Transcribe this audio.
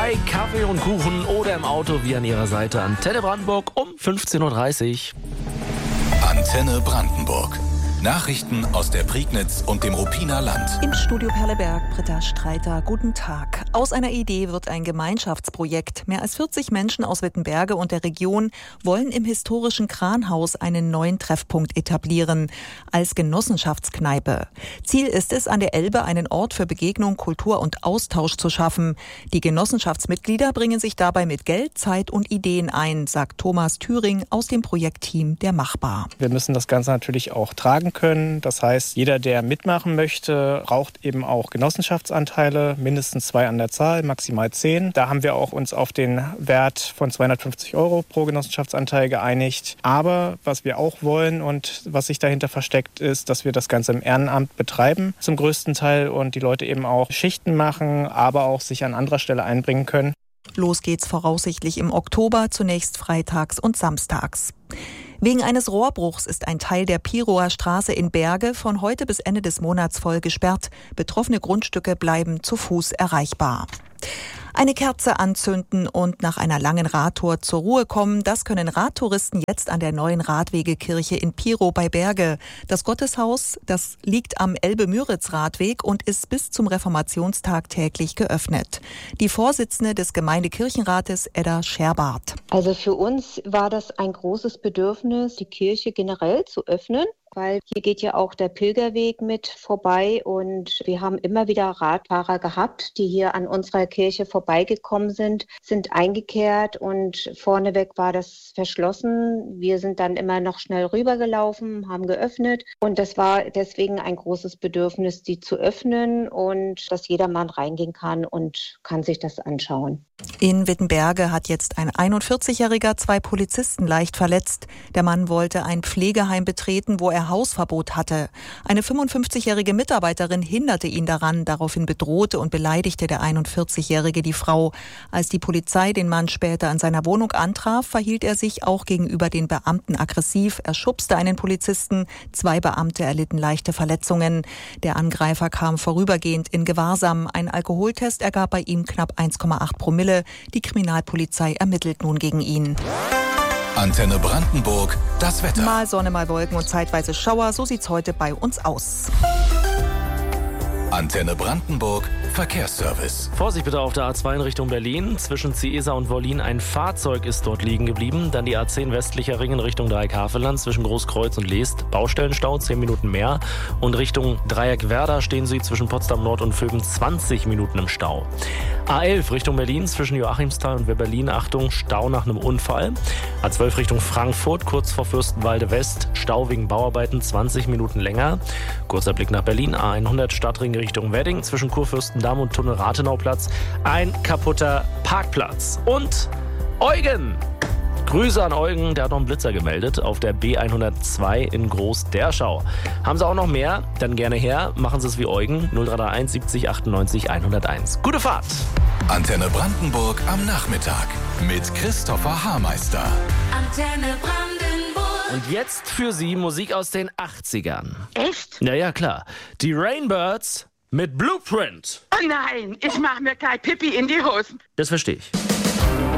Bei Kaffee und Kuchen oder im Auto wie an Ihrer Seite. Antenne Brandenburg um 15.30 Uhr. Antenne Brandenburg. Nachrichten aus der Prignitz und dem Ruppiner Land. Im Studio Perleberg, Britta Streiter, guten Tag. Aus einer Idee wird ein Gemeinschaftsprojekt. Mehr als 40 Menschen aus Wittenberge und der Region wollen im historischen Kranhaus einen neuen Treffpunkt etablieren, als Genossenschaftskneipe. Ziel ist es, an der Elbe einen Ort für Begegnung, Kultur und Austausch zu schaffen. Die Genossenschaftsmitglieder bringen sich dabei mit Geld, Zeit und Ideen ein, sagt Thomas Thüring aus dem Projektteam der Machbar. Wir müssen das Ganze natürlich auch tragen können. Das heißt, jeder, der mitmachen möchte, braucht eben auch Genossenschaftsanteile, mindestens 2 an der Zahl, maximal 10. Da haben wir auch uns auf den Wert von 250 € pro Genossenschaftsanteil geeinigt. Aber was wir auch wollen und was sich dahinter versteckt, ist, dass wir das Ganze im Ehrenamt betreiben, zum größten Teil, und die Leute eben auch Schichten machen, aber auch sich an anderer Stelle einbringen können. Los geht's voraussichtlich im Oktober, zunächst freitags und samstags. Wegen eines Rohrbruchs ist ein Teil der Piroer Straße in Berge von heute bis Ende des Monats voll gesperrt. Betroffene Grundstücke bleiben zu Fuß erreichbar. Eine Kerze anzünden und nach einer langen Radtour zur Ruhe kommen, das können Radtouristen jetzt an der neuen Radwegekirche in Pirow bei Berge. Das Gotteshaus, das liegt am Elbe-Müritz-Radweg und ist bis zum Reformationstag täglich geöffnet. Die Vorsitzende des Gemeindekirchenrates, Edda Scherbart. Also für uns war das ein großes Bedürfnis, die Kirche generell zu öffnen, weil hier geht ja auch der Pilgerweg mit vorbei und wir haben immer wieder Radfahrer gehabt, die hier an unserer Kirche vorbeigekommen sind eingekehrt und vorneweg war das verschlossen. Wir sind dann immer noch schnell rübergelaufen, haben geöffnet und das war deswegen ein großes Bedürfnis, die zu öffnen und dass jedermann reingehen kann und kann sich das anschauen. In Wittenberge hat jetzt ein 41-Jähriger 2 Polizisten leicht verletzt. Der Mann wollte ein Pflegeheim betreten, wo er Hausverbot hatte. Eine 55-jährige Mitarbeiterin hinderte ihn daran. Daraufhin bedrohte und beleidigte der 41-Jährige die Frau. Als die Polizei den Mann später an seiner Wohnung antraf, verhielt er sich auch gegenüber den Beamten aggressiv. Er schubste einen Polizisten. 2 Beamte erlitten leichte Verletzungen. Der Angreifer kam vorübergehend in Gewahrsam. Ein Alkoholtest ergab bei ihm knapp 1,8 Promille. Die Kriminalpolizei ermittelt nun gegen ihn. Antenne Brandenburg, das Wetter. Mal Sonne, mal Wolken und zeitweise Schauer, so sieht's heute bei uns aus. Antenne Brandenburg, Verkehrsservice. Vorsicht bitte auf der A2 in Richtung Berlin. Zwischen Ciesa und Wollin ein Fahrzeug ist dort liegen geblieben. Dann die A10 westlicher Ring in Richtung Dreieck-Havelland zwischen Großkreuz und Leest. Baustellenstau, 10 Minuten mehr. Und Richtung Dreieck Werder stehen Sie zwischen Potsdam Nord und Vöben 20 Minuten im Stau. A11 Richtung Berlin zwischen Joachimsthal und Berlin. Achtung, Stau nach einem Unfall. A12 Richtung Frankfurt, kurz vor Fürstenwalde West. Stau wegen Bauarbeiten, 20 Minuten länger. Kurzer Blick nach Berlin. A100 Stadtring Richtung Wedding zwischen Kurfürstendamm und Tunnel Rathenauplatz. Ein kaputter Parkplatz. Und Eugen! Grüße an Eugen, der hat noch einen Blitzer gemeldet auf der B102 in Groß-Derschau. Haben Sie auch noch mehr? Dann gerne her. Machen Sie es wie Eugen. 0331 70 98 101. Gute Fahrt! Antenne Brandenburg am Nachmittag mit Christopher Haarmeister. Antenne Brandenburg. Und jetzt für Sie Musik aus den 80ern. Echt? Ja, klar. Die Rainbirds mit Blueprint. Oh nein, ich mach mir kein Pipi in die Hosen. Das verstehe ich.